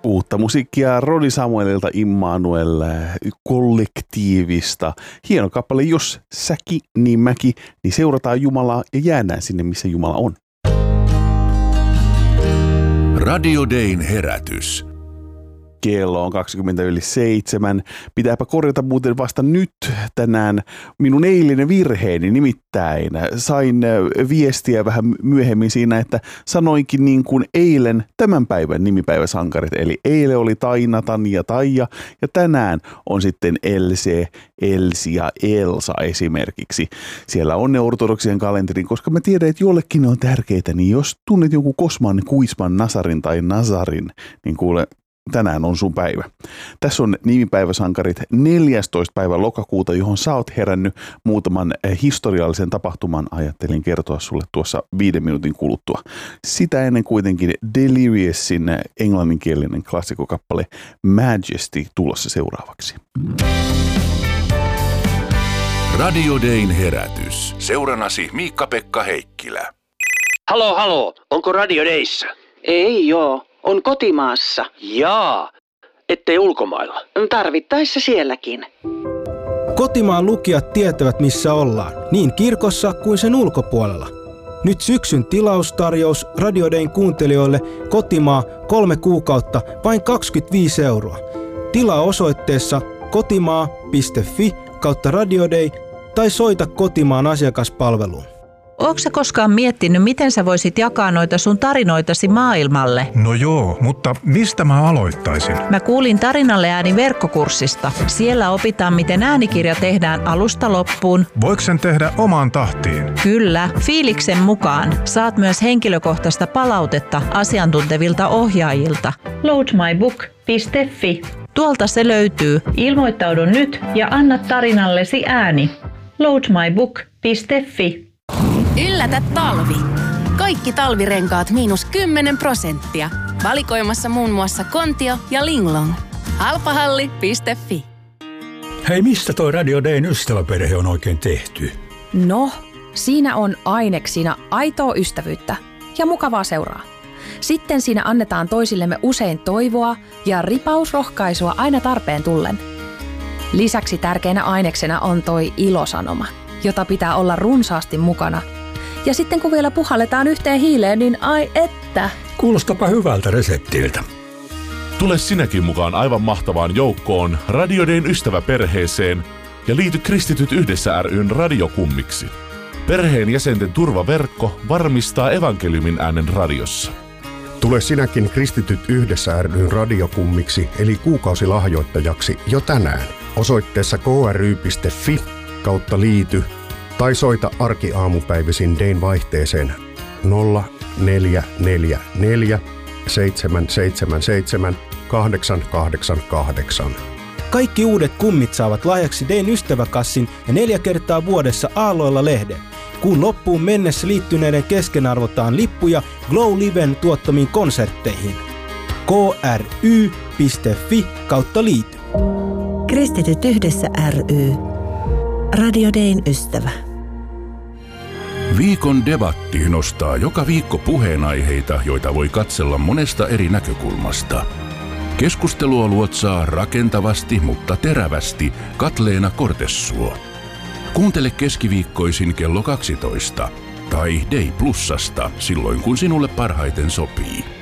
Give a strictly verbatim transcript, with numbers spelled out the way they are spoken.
Uutta musiikkia Roni Samuelilta Immanuel kollektiivista. Hieno kappale, jos säki niin mäki, niin seurataan Jumalaa ja jäädään sinne, missä Jumala on. Radio Dayn herätys. Kello on kaksikymmentä yli seitsemän. Pitääpä korjata muuten vasta nyt tänään minun eilinen virheeni. Nimittäin sain viestiä vähän myöhemmin siinä, että sanoinkin niin kuin eilen tämän päivän nimipäiväsankarit. Eli eilen oli Taina, Tanja, Taija ja tänään on sitten Else, Elsi ja Elsa esimerkiksi. Siellä on ne ortodoksien kalenterin, koska mä tiedän, että jollekin ne on tärkeitä. Niin jos tunnet joku Kosman, Kuisman, Nasarin tai Nazarin, niin kuule, tänään on sun päivä. Tässä on nimipäiväsankarit neljästoista päivä lokakuuta, johon sä oot herännyt muutaman historiallisen tapahtuman. Ajattelin kertoa sulle tuossa viiden minuutin kuluttua. Sitä ennen kuitenkin Deliriousin englanninkielinen klassikokappale Majesty tulossa seuraavaksi. Radio Dayn herätys. Seuranasi Miikka-Pekka Heikkilä. Halo, halo. Onko Radio Dayssä? Ei joo. On kotimaassa. Jaa. Ettei ulkomailla. Tarvittaessa sielläkin. Kotimaan lukijat tietävät, missä ollaan, niin kirkossa kuin sen ulkopuolella. Nyt syksyn tilaustarjous Radio Dayn kuuntelijoille kotimaa kolme kuukautta vain kaksikymmentäviisi euroa. Tilaa osoitteessa kotimaa piste fi kautta Radio Day tai soita kotimaan asiakaspalveluun. Ootko sä koskaan miettinyt, miten sä voisit jakaa noita sun tarinoitasi maailmalle? No joo, mutta mistä mä aloittaisin? Mä kuulin Tarinalle ääni verkkokurssista. Siellä opitaan, miten äänikirja tehdään alusta loppuun. Voiko sen tehdä omaan tahtiin? Kyllä, fiiliksen mukaan. Saat myös henkilökohtaista palautetta asiantuntevilta ohjaajilta. load my book piste fi. Tuolta se löytyy. Ilmoittaudu nyt ja anna tarinallesi ääni. load my book piste fi. Yllätä talvi. Kaikki talvirenkaat miinus kymmenen prosenttia. Valikoimassa muun muassa Kontio ja Linglong. halpahalli piste fi. Hei, mistä toi Radio Dayn ystäväperhe on oikein tehty? No, siinä on aineksina aitoa ystävyyttä ja mukavaa seuraa. Sitten siinä annetaan toisillemme usein toivoa ja ripausrohkaisua aina tarpeen tullen. Lisäksi tärkeänä aineksena on toi ilosanoma, jota pitää olla runsaasti mukana. Ja sitten kun vielä puhalletaan yhteen hiileen, niin ai että. Kuulostapa hyvältä reseptiltä. Tule sinäkin mukaan aivan mahtavaan joukkoon Radio Dayn ystäväperheeseen ja liity Kristityt yhdessä ry:n radiokummiksi. Perheen jäsenten turvaverkko varmistaa evankeliumin äänen radiossa. Tule sinäkin Kristityt yhdessä ry:n radiokummiksi eli kuukausilahjoittajaksi jo tänään osoitteessa k r y piste fi kautta liity tai soita arkiaamupäivisin Dayn vaihteeseen nolla neljä neljä neljä seitsemän seitsemän seitsemän kahdeksan kahdeksan kahdeksan. Kaikki uudet kummit saavat lahjaksi Dayn ystäväkassin ja neljä kertaa vuodessa Aalloilla lehden. Kuun loppuun mennessä liittyneiden kesken arvotaan lippuja Glow Liven tuottamiin konsertteihin. k r y piste fi kautta liity. Kristityt yhdessä ry. Radio Dayn ystävä. Viikon debatti nostaa joka viikko puheenaiheita, joita voi katsella monesta eri näkökulmasta. Keskustelua luotsaa rakentavasti, mutta terävästi Katleena Kortessuo. Kuuntele keskiviikkoisin kello kaksitoista tai Day Plusasta silloin, kun sinulle parhaiten sopii.